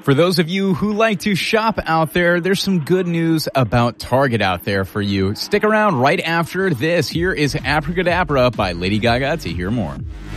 For those of you who like to shop out there, there's some good news about Target out there for you. Stick around right after this. Here is Abracadabra by Lady Gaga to hear more.